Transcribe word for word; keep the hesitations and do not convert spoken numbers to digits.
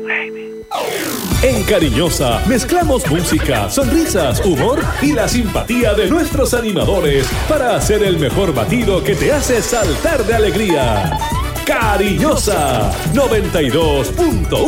En Cariñosa mezclamos música, sonrisas, humor y la simpatía de nuestros animadores para hacer el mejor batido que te hace saltar de alegría. Cariñosa noventa y dos punto uno.